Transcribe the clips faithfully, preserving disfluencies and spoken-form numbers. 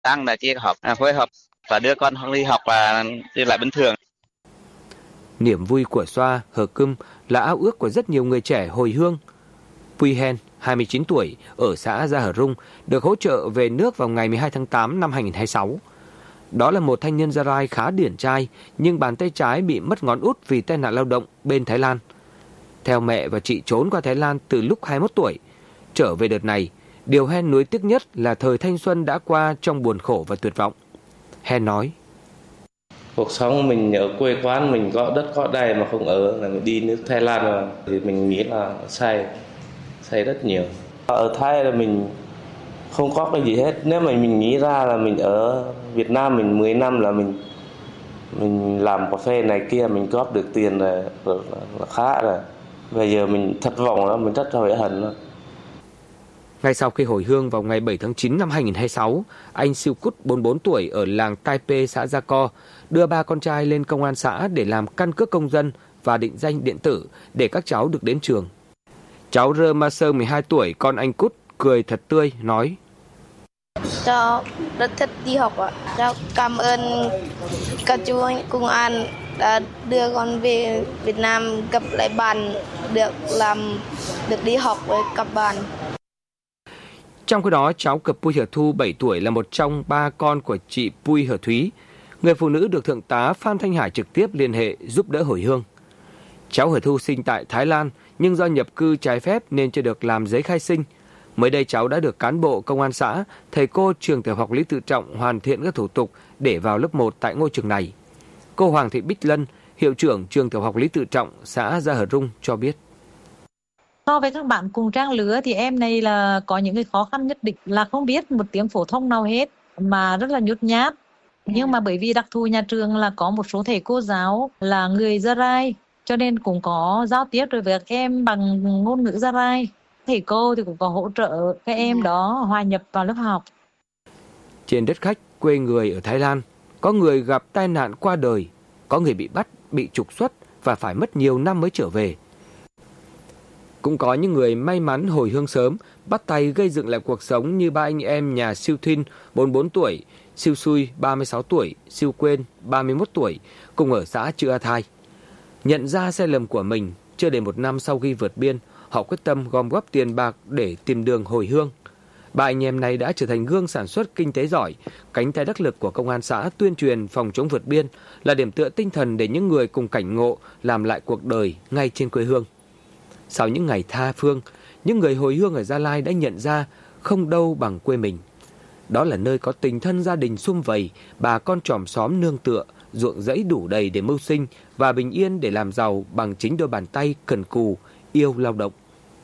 đang là chia học à, phối hợp và đưa con đi học và đi lại bình thường. Niềm vui của Xoa, Hờ Câm là ao ước của rất nhiều người trẻ hồi hương. Pui Hen, hai mươi chín tuổi, ở xã Gia Hờ Rung, được hỗ trợ về nước vào ngày mười hai tháng tám năm hai nghìn không trăm hai mươi sáu. Đó là một thanh niên Gia Rai khá điển trai, nhưng bàn tay trái bị mất ngón út vì tai nạn lao động bên Thái Lan. Theo mẹ và chị trốn qua Thái Lan từ lúc hai mươi mốt tuổi. Trở về đợt này, điều Hen nuối tiếc nhất là thời thanh xuân đã qua trong buồn khổ và tuyệt vọng. Hen nói: Cuộc sống mình ở quê quán, mình có đất có đai mà không ở, là mình đi nước Thái Lan mà, thì mình nghĩ là sai, sai rất nhiều. Ở Thái là mình không có cái gì hết. Nếu mà mình nghĩ ra là mình ở Việt Nam mình mười năm là mình mình làm cà phê này kia, mình góp được tiền là, là, là khá rồi. Bây giờ mình thất vọng lắm, mình rất hối hận lắm. Ngay sau khi hồi hương vào ngày bảy tháng chín năm hai nghìn không trăm hai mươi sáu, anh Siêu Cút, bốn mươi bốn tuổi, ở làng Taipei, xã Gia Co, đưa ba con trai lên công an xã để làm căn cước công dân và định danh điện tử để các cháu được đến trường. Cháu Rơ Ma Sơ, mười hai tuổi, con anh Cút, cười thật tươi, nói: Cháu rất thích đi học ạ. Cháu cảm ơn các chú anh công an đã đưa con về Việt Nam gặp lại bạn, được làm được đi học với các bạn. Trong khi đó, cháu Cập Pui Hờ Thu, bảy tuổi, là một trong ba con của chị Pui Hờ Thúy, người phụ nữ được Thượng tá Phan Thanh Hải trực tiếp liên hệ giúp đỡ hồi hương. Cháu Hờ Thu sinh tại Thái Lan, nhưng do nhập cư trái phép nên chưa được làm giấy khai sinh. Mới đây cháu đã được cán bộ công an xã, thầy cô trường tiểu học Lý Tự Trọng hoàn thiện các thủ tục để vào lớp một tại ngôi trường này. Cô Hoàng Thị Bích Lân, hiệu trưởng trường tiểu học Lý Tự Trọng, xã Gia Hờ Rung cho biết: So với các bạn cùng trang lứa thì em này là có những cái khó khăn nhất định, là không biết một tiếng phổ thông nào hết mà rất là nhút nhát. Nhưng mà bởi vì đặc thù nhà trường là có một số thầy cô giáo là người Gia Rai, cho nên cũng có giao tiếp rồi với các em bằng ngôn ngữ Gia Rai. Thầy cô thì cũng có hỗ trợ các em đó hòa nhập vào lớp học. Trên đất khách quê người ở Thái Lan, có người gặp tai nạn qua đời, có người bị bắt, bị trục xuất và phải mất nhiều năm mới trở về. Cũng có những người may mắn hồi hương sớm, bắt tay gây dựng lại cuộc sống như ba anh em nhà Siêu Thinh, bốn mươi bốn tuổi, Siêu Xui, ba mươi sáu tuổi, Siêu Quên, ba mươi mốt tuổi, cùng ở xã Chư A Thai. Nhận ra sai lầm của mình, chưa đầy một năm sau khi vượt biên, họ quyết tâm gom góp tiền bạc để tìm đường hồi hương. Ba anh em này đã trở thành gương sản xuất kinh tế giỏi, cánh tay đắc lực của công an xã tuyên truyền phòng chống vượt biên, là điểm tựa tinh thần để những người cùng cảnh ngộ làm lại cuộc đời ngay trên quê hương. Sau những ngày tha phương, những người hồi hương ở Gia Lai đã nhận ra không đâu bằng quê mình. Đó là nơi có tình thân gia đình sum vầy, bà con chòm xóm nương tựa, ruộng rẫy đủ đầy để mưu sinh và bình yên để làm giàu bằng chính đôi bàn tay cần cù, yêu lao động.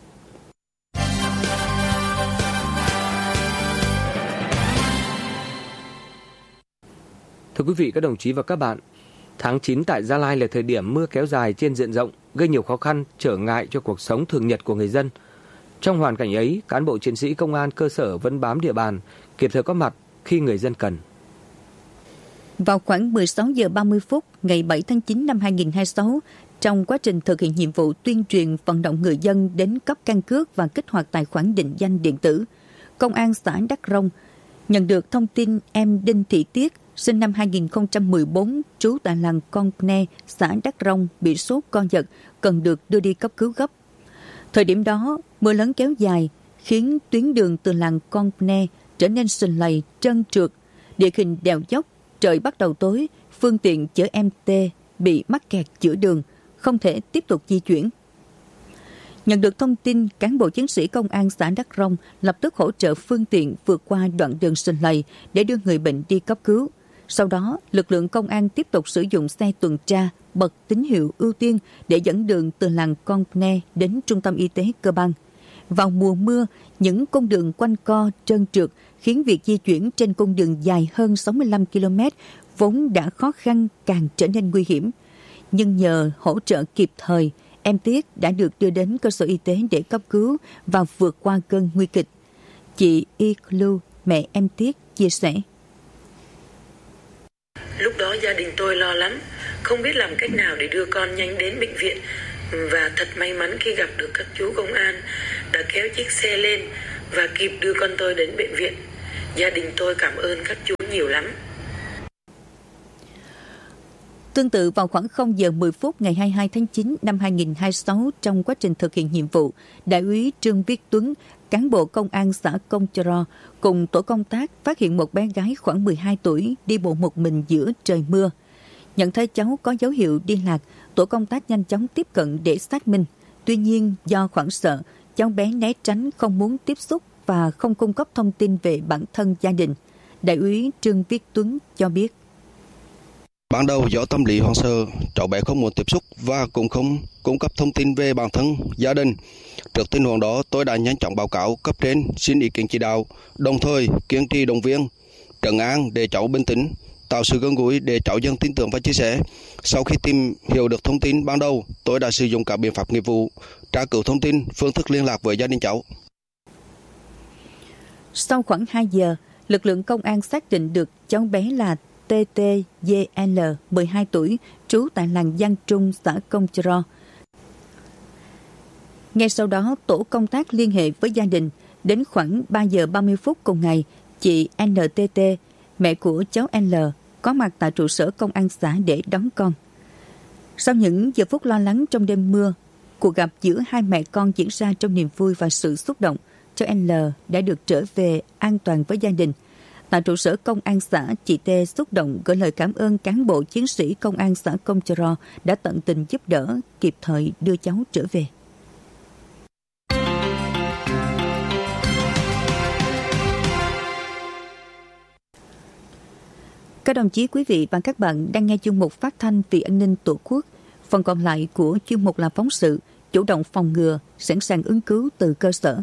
Thưa quý vị, các đồng chí và các bạn, tháng chín tại Gia Lai là thời điểm mưa kéo dài trên diện rộng, gây nhiều khó khăn, trở ngại cho cuộc sống thường nhật của người dân. Trong hoàn cảnh ấy, cán bộ chiến sĩ công an cơ sở vẫn bám địa bàn, kịp thời có mặt khi người dân cần. Vào khoảng mười sáu giờ ba mươi phút ngày bảy tháng chín năm hai nghìn không trăm hai mươi sáu, trong quá trình thực hiện nhiệm vụ tuyên truyền vận động người dân đến cấp căn cước và kích hoạt tài khoản định danh điện tử, Công an xã Đắc Rông nhận được thông tin em Đinh Thị Tiết, sinh năm hai nghìn không trăm mười bốn, trú tại làng Con Pne, xã Đắc Rông, bị sốt co giật, cần được đưa đi cấp cứu gấp. Thời điểm đó, mưa lớn kéo dài, khiến tuyến đường từ làng Con Pne trở nên sình lầy, trơn trượt, địa hình đèo dốc, trời bắt đầu tối, phương tiện chở em T bị mắc kẹt giữa đường, không thể tiếp tục di chuyển. Nhận được thông tin, cán bộ chiến sĩ công an xã Đắc Rông lập tức hỗ trợ phương tiện vượt qua đoạn đường sình lầy để đưa người bệnh đi cấp cứu. Sau đó, lực lượng công an tiếp tục sử dụng xe tuần tra, bật tín hiệu ưu tiên để dẫn đường từ làng Con Pne đến trung tâm y tế Cơ Bang. Vào mùa mưa, những con đường quanh co, trơn trượt khiến việc di chuyển trên con đường dài hơn sáu mươi lăm ki lô mét vốn đã khó khăn càng trở nên nguy hiểm. Nhưng nhờ hỗ trợ kịp thời, em Tiết đã được đưa đến cơ sở y tế để cấp cứu và vượt qua cơn nguy kịch. Chị Y Lu, mẹ em Tiết, chia sẻ. Lúc đó gia đình tôi lo lắm, không biết làm cách nào để đưa con nhanh đến bệnh viện. Và thật may mắn khi gặp được các chú công an đã kéo chiếc xe lên và kịp đưa con tôi đến bệnh viện. Gia đình tôi cảm ơn các chú nhiều lắm. Tương tự vào khoảng không giờ mười phút ngày hai mươi hai tháng chín năm hai nghìn không trăm hai mươi sáu, trong quá trình thực hiện nhiệm vụ, Đại úy Trương Viết Tuấn, cán bộ công an xã Công Chơ Ro cùng tổ công tác phát hiện một bé gái khoảng mười hai tuổi đi bộ một mình giữa trời mưa. Nhận thấy cháu có dấu hiệu đi lạc, tổ công tác nhanh chóng tiếp cận để xác minh. Tuy nhiên, do hoảng sợ, cháu bé né tránh, không muốn tiếp xúc và không cung cấp thông tin về bản thân gia đình. Đại úy Trương Viết Tuấn cho biết. Ban đầu do tâm lý hoang sợ, cháu bé không muốn tiếp xúc và cũng không cung cấp thông tin về bản thân gia đình. Trước tình huống đó, tôi đã nhanh chóng báo cáo cấp trên xin ý kiến chỉ đạo, đồng thời kiên trì động viên, trấn an để cháu bình tĩnh, tạo sự gần gũi để cháu dần tin tưởng và chia sẻ. Sau khi tìm hiểu được thông tin ban đầu, tôi đã sử dụng các biện pháp nghiệp vụ, tra cứu thông tin, phương thức liên lạc với gia đình cháu. Sau khoảng hai giờ, lực lượng công an xác định được cháu bé là tê tê giê lờ, mười hai tuổi, trú tại làng Giang Trung, xã Công Chơ Ro. Ngay sau đó, tổ công tác liên hệ với gia đình. Đến khoảng ba giờ ba mươi phút cùng ngày, chị en tê tê, mẹ của cháu L, có mặt tại trụ sở công an xã để đón con. Sau những giờ phút lo lắng trong đêm mưa, cuộc gặp giữa hai mẹ con diễn ra trong niềm vui và sự xúc động. Cháu L đã được trở về an toàn với gia đình. Tại trụ sở công an xã, chị T xúc động gửi lời cảm ơn cán bộ chiến sĩ công an xã Công Chơ Ro đã tận tình giúp đỡ, kịp thời đưa cháu trở về. Các đồng chí, quý vị và các bạn đang nghe chuyên mục phát thanh vì an ninh Tổ quốc. Phần còn lại của chuyên mục là phóng sự, chủ động phòng ngừa, sẵn sàng ứng cứu từ cơ sở.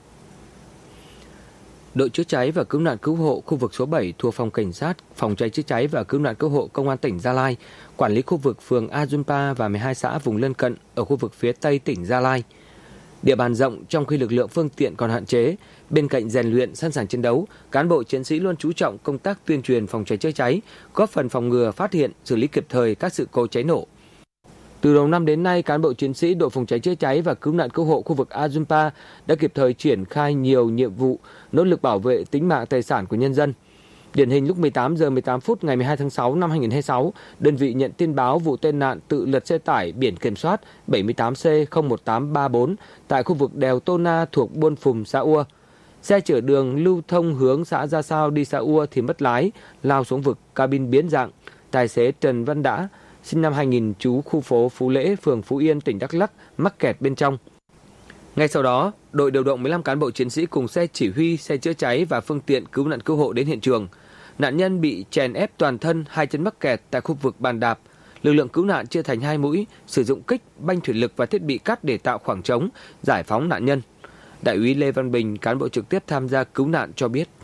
Đội chữa cháy và cứu nạn cứu hộ khu vực số bảy thuộc Phòng Cảnh sát, Phòng cháy chữa cháy và cứu nạn cứu hộ Công an tỉnh Gia Lai, quản lý khu vực phường Ajunpa và mười hai xã vùng lân cận ở khu vực phía Tây tỉnh Gia Lai. Địa bàn rộng trong khi lực lượng phương tiện còn hạn chế, bên cạnh rèn luyện sẵn sàng chiến đấu, cán bộ chiến sĩ luôn chú trọng công tác tuyên truyền phòng cháy chữa cháy, góp phần phòng ngừa, phát hiện, xử lý kịp thời các sự cố cháy nổ. Từ đầu năm đến nay, cán bộ chiến sĩ đội phòng cháy chữa cháy và cứu nạn cứu hộ khu vực Ajunpa đã kịp thời triển khai nhiều nhiệm vụ, nỗ lực bảo vệ tính mạng tài sản của nhân dân. Điển hình lúc mười tám giờ mười tám phút ngày mười hai tháng sáu năm hai nghìn không trăm hai mươi sáu, đơn vị nhận tin báo vụ tai nạn tự lật xe tải biển kiểm soát bảy mươi tám C không một tám ba bốn tại khu vực đèo Tô Na thuộc Buôn Phùm, xã Ua. Xe chở đường lưu thông hướng xã Gia Sao đi xã Ua thì mất lái, lao xuống vực, cabin biến dạng. Tài xế Trần Văn Đã, sinh năm hai nghìn, trú khu phố Phú Lễ, phường Phú Yên, tỉnh Đắk Lắk, mắc kẹt bên trong. Ngay sau đó, đội điều động mười lăm cán bộ chiến sĩ cùng xe chỉ huy, xe chữa cháy và phương tiện cứu nạn cứu hộ đến hiện trường. Nạn nhân bị chèn ép toàn thân, hai chân mắc kẹt tại khu vực bàn đạp. Lực lượng cứu nạn chia thành hai mũi, sử dụng kích, banh thủy lực và thiết bị cắt để tạo khoảng trống, giải phóng nạn nhân. Đại úy Lê Văn Bình, cán bộ trực tiếp tham gia cứu nạn cho biết.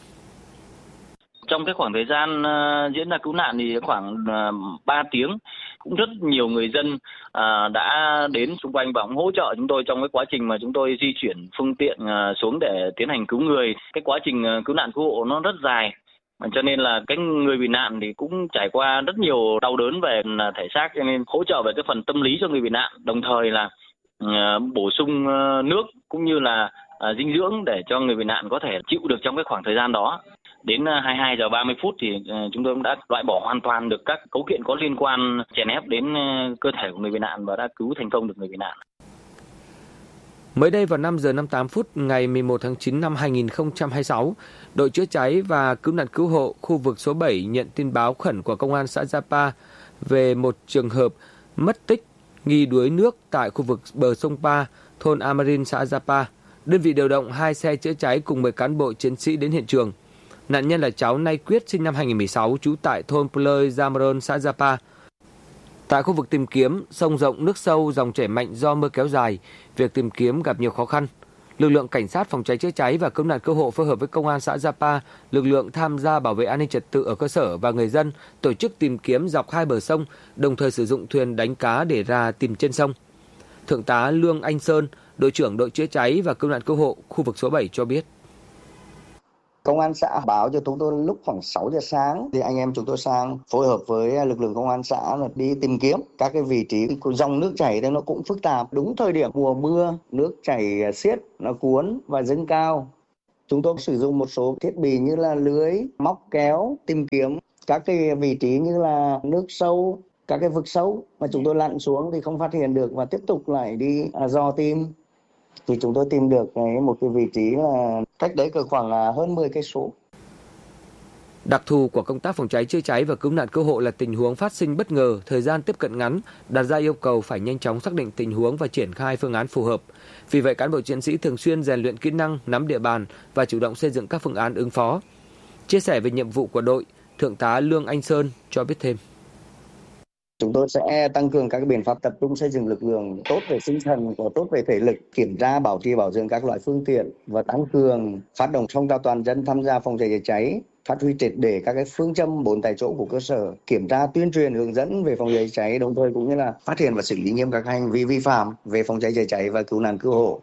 Trong cái khoảng thời gian uh, diễn ra cứu nạn thì khoảng uh, ba tiếng, cũng rất nhiều người dân uh, đã đến xung quanh và hỗ trợ chúng tôi trong cái quá trình mà chúng tôi di chuyển phương tiện uh, xuống để tiến hành cứu người. Cái quá trình uh, cứu nạn cứu hộ nó rất dài, cho nên là cái người bị nạn thì cũng trải qua rất nhiều đau đớn về thể xác, cho nên hỗ trợ về cái phần tâm lý cho người bị nạn, đồng thời là uh, bổ sung uh, nước cũng như là uh, dinh dưỡng để cho người bị nạn có thể chịu được trong cái khoảng thời gian đó. Đến hai mươi hai giờ ba mươi phút thì chúng tôi đã loại bỏ hoàn toàn được các cấu kiện có liên quan chèn ép đến cơ thể của người bị nạn và đã cứu thành công được người bị nạn. Mới đây vào năm giờ năm mươi tám phút ngày mười một tháng chín năm hai nghìn không trăm hai mươi sáu, đội chữa cháy và cứu nạn cứu hộ khu vực số bảy nhận tin báo khẩn của công an xã Gia Pa về một trường hợp mất tích nghi đuối nước tại khu vực bờ sông Pa, thôn Amarin, xã Gia Pa. Đơn vị điều động hai xe chữa cháy cùng mười cán bộ chiến sĩ đến hiện trường. Nạn nhân là cháu Nay Quyết, sinh năm hai nghìn không trăm mười sáu, trú tại thôn Plơi Giamaron, xã Gia Pa. Tại khu vực tìm kiếm, sông rộng, nước sâu, dòng chảy mạnh do mưa kéo dài, việc tìm kiếm gặp nhiều khó khăn. Lực lượng cảnh sát phòng cháy chữa cháy và cứu nạn cứu hộ phối hợp với công an xã Gia Pa, lực lượng tham gia bảo vệ an ninh trật tự ở cơ sở và người dân tổ chức tìm kiếm dọc hai bờ sông, đồng thời sử dụng thuyền đánh cá để ra tìm trên sông. Thượng tá Lương Anh Sơn, đội trưởng đội chữa cháy và cứu nạn cứu hộ khu vực số bảy cho biết. Công an xã báo cho chúng tôi lúc khoảng sáu giờ sáng thì anh em chúng tôi sang phối hợp với lực lượng công an xã là đi tìm kiếm các cái vị trí dòng nước chảy thì nó cũng phức tạp. Đúng thời điểm mùa mưa, nước chảy xiết, nó cuốn và dâng cao. Chúng tôi sử dụng một số thiết bị như là lưới, móc kéo, tìm kiếm các cái vị trí như là nước sâu, các cái vực sâu mà chúng tôi lặn xuống thì không phát hiện được và tiếp tục lại đi à, dò tìm. Thì chúng tôi tìm được một cái vị trí là cách đấy cỡ khoảng hơn mười cây số. Đặc thù của công tác phòng cháy chữa cháy và cứu nạn cứu hộ là tình huống phát sinh bất ngờ, thời gian tiếp cận ngắn, đặt ra yêu cầu phải nhanh chóng xác định tình huống và triển khai phương án phù hợp. Vì vậy, cán bộ chiến sĩ thường xuyên rèn luyện kỹ năng, nắm địa bàn và chủ động xây dựng các phương án ứng phó. Chia sẻ về nhiệm vụ của đội, Thượng tá Lương Anh Sơn cho biết thêm. Chúng tôi sẽ tăng cường các biện pháp tập trung xây dựng lực lượng tốt về tinh thần, có tốt về thể lực, kiểm tra, bảo trì, bảo dưỡng các loại phương tiện và tăng cường phát động phong trào toàn dân tham gia phòng cháy chữa cháy, phát huy triệt để các cái phương châm bốn tại chỗ của cơ sở, kiểm tra, tuyên truyền, hướng dẫn về phòng cháy chữa cháy, đồng thời cũng như là phát hiện và xử lý nghiêm các hành vi vi phạm về phòng cháy chữa cháy và cứu nạn cứu hộ.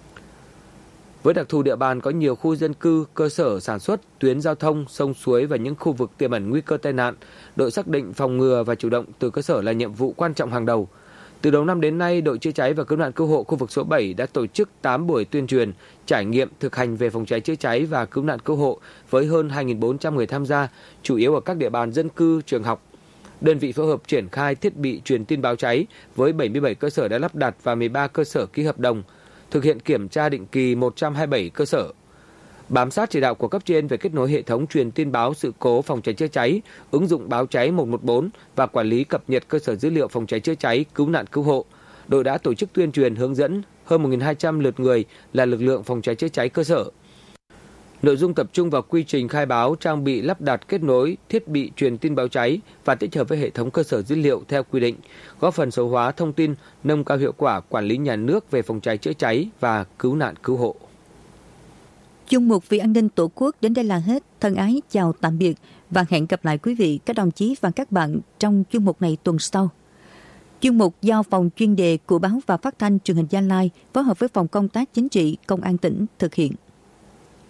Với đặc thù địa bàn có nhiều khu dân cư, cơ sở sản xuất, tuyến giao thông, sông suối và những khu vực tiềm ẩn nguy cơ tai nạn, đội xác định phòng ngừa và chủ động từ cơ sở là nhiệm vụ quan trọng hàng đầu. Từ đầu năm đến nay, đội chữa cháy và cứu nạn cứu hộ khu vực số bảy đã tổ chức tám buổi tuyên truyền, trải nghiệm thực hành về phòng cháy chữa cháy và cứu nạn cứu hộ với hơn hai nghìn bốn trăm người tham gia, chủ yếu ở các địa bàn dân cư, trường học. Đơn vị phối hợp triển khai thiết bị truyền tin báo cháy với bảy mươi bảy cơ sở đã lắp đặt và mười ba cơ sở ký hợp đồng, thực hiện kiểm tra định kỳ một trăm hai mươi bảy cơ sở. Bám sát chỉ đạo của cấp trên về kết nối hệ thống truyền tin báo sự cố phòng cháy chữa cháy, ứng dụng báo cháy một một bốn và quản lý cập nhật cơ sở dữ liệu phòng cháy chữa cháy, cứu nạn cứu hộ, đội đã tổ chức tuyên truyền hướng dẫn hơn một nghìn hai trăm lượt người là lực lượng phòng cháy chữa cháy cơ sở. Nội dung tập trung vào quy trình khai báo, trang bị lắp đặt kết nối thiết bị truyền tin báo cháy và tích hợp với hệ thống cơ sở dữ liệu theo quy định, góp phần số hóa thông tin, nâng cao hiệu quả quản lý nhà nước về phòng cháy chữa cháy và cứu nạn cứu hộ. Chung mục Vì an ninh Tổ quốc đến đây là hết. Thân ái chào tạm biệt và hẹn gặp lại quý vị, các đồng chí và các bạn trong chuyên mục này tuần sau. Chuyên mục do Phòng chuyên đề của Báo và Phát thanh Truyền hình Gia Lai phối hợp với Phòng công tác chính trị Công an tỉnh thực hiện.